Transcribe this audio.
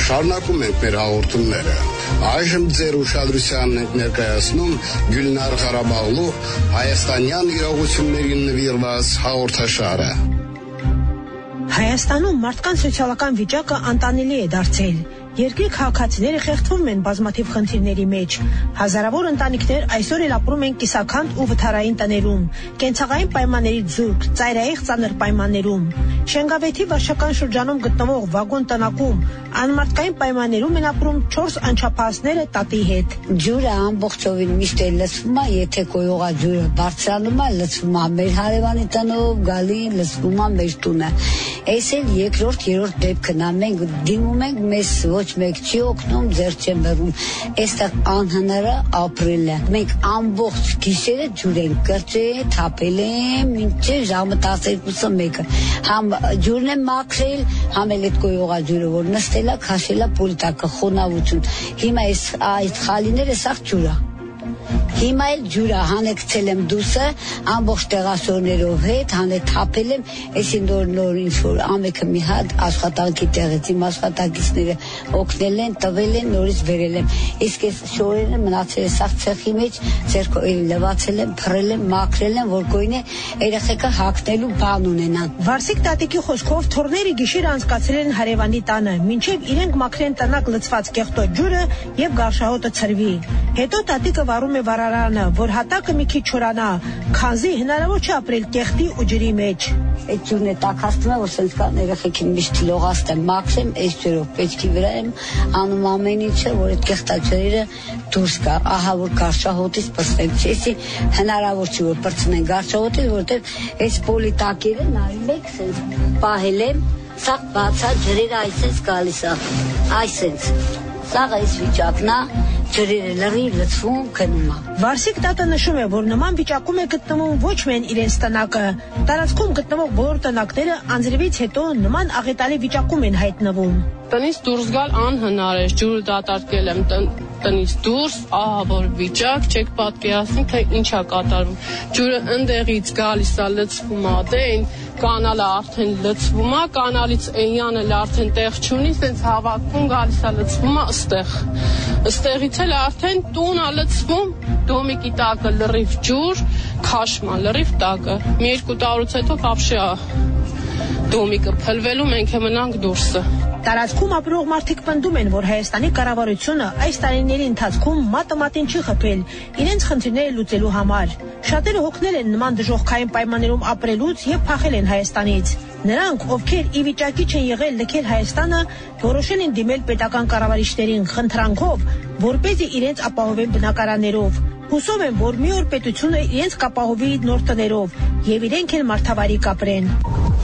Շարունակում ենք մեր հաղորդումները։ Այժմ ձեր ուշադրությանն ենք ներկայացնում Գյուլնար Ղարաբաղլու հայաստանյան իրողություններին նվիրված հաղորդաշարը։ Հայաստանում մարդկանց սոցիալական վիճակը անտանելի է դարձել։ Երկրի քաղաքացիները խեղդվում են բազմաթիվ խնդիրների մեջ։ Հազարավոր ընտանիքներ այսօր էլ ապրում են կիսաքանդ ու վթարային տներում, կենցաղային պայմաններից զուրկ, ծայրահեղ ծանր պայմաններում։ Շենգավեթի վարչական շրջանում գտնվող վագոն տնակում անմարդկային պայմաններում են ապրում 4 անչափահասները տատի հետ։ Ջուրը ամբողջովին միշտ է լցվում, եթե կոյողա ջուրը բարձրանում է, լցվում է մեր հարևանի տնով, գալի լցվում է մեր տունը։ Այս էլ երկրորդ, երրորդ դեպքն է, մենք դիմում ենք, մեզ ոչ մեկ չի օգնում, ձեռ չեն բերում, այստեղ անհնար է ապրելը։ Մենք ամբողջ գիշերը ջուր ենք կրճել, թափել են, մինչև ժամը 12-ը 1-ը։ Համ ջուրն է մաքրել, համ էլ այդ կոյողա ջուրը, որ նստել է, քաշել է պոլիտակը, խոնավություն։ Հիմա այս խալիները սաղ ջուր է։ Հիմա էլ ջուրը հանեկցել եմ դուսը, ամբողջ տեղասորներով հետ, հանե թափել եմ, այսի նոր ինչ-որ ամեքը մի հատ աշխատանքի տեղից, իմ աշխատակիցները օգնել են, տվել են, նորից վերել եմ։ Իսկ այս շորերը մնացել է սաղ ցեխի մեջ, ձեռքով լվացել եմ, փռել եմ, մաքրել եմ, որ գոյնե երեխեքը հագնելու բան ունենան։ Վարսիկ տատիկի խոսքով թորները գիշերը անցկացրել են հարևանի տանը, մինչև իրենք մաքրեն տնակ լցված կեղտոտ ջուրը եւ գարշահոտը ցրվի։ Հետո տատիկը վարում է վարարանը, որ հատակը մի քիչ չորանա, քանզի հնարավոր չէ ապրել կեղտի ու ջրի մեջ։ Այդ ջուրն է տաքացնում է, որ սենց կան երեխեքին միշտ լողացնեմ, մաքրեմ, այս ջուրով պեչքի վրա եմ անում ամեն ինչը, որ այդ կեղտաջրերը դուրս գա, ահա որ գարշահոտից պրծնենք, չէ, հնարավոր չի որ պրծնեն գարշահոտից, որտեղ այս պոլիտակերը նայում եք, սենց պահել եմ, սաղ բացա ջրերը այսպես գալիս է, այսպես, սաղ այս վիճակն է, ջրերը լրիվ լցվում գնում է։ Վարսիկ տատը նշում է, որ նման վիճակում է գտնվում ոչ միայն իրենց տնակը, տարածքում գտնվող բոլոր տնակները անձրևից հետո նման աղետալի վիճակում են հայտնվում։ Տնից դուրս գալ անհնար է, ջուրը դատարկել եմ տնից դուրս, ահա որ վիճակ, չեք պատկերացնի, թե ինչ է կատարվում։ Ջուրը ընդեղից գալիս է լցվում է, դե այն կանալը արդեն լցվում է, կանալից այնյանը արդեն տեղ չունի, սենց հավաքվում գալիս է լցվում է ըստեղ։ Ըստեղից էլ արդեն տուն է լցվում, դոմիկի տակը լրիվ ջուր, քաշման լրիվ տակը։ Մի 2 տարուց հետո վաբշե դոմիկը փլվելու, մենք է մնանք դուրսը։ Տարածքում ապրող մարդիկ պնդում են, որ Հայաստանի կառավարությունը այս տարիների ընթացքում մատը մատին չի խփել իրենց խնդիրները լուծելու համար։ Շատերը հոգնել են նման դժոխքային պայմաններում ապրելուց եւ փախել են Հայաստանից։ Նրանք, ովքեր ի վիճակի չեն եղել լքել Հայաստանը, որոշել են դիմել պետական կառավարիչներին խնդրանքով, որպեսզի իրենց ապահովեն բնակարաններով։ Հուսով են, որ մի օր պետությունը իրենց կապահովի նոր տներով եւ իրենք էլ մարդավարի կապրեն։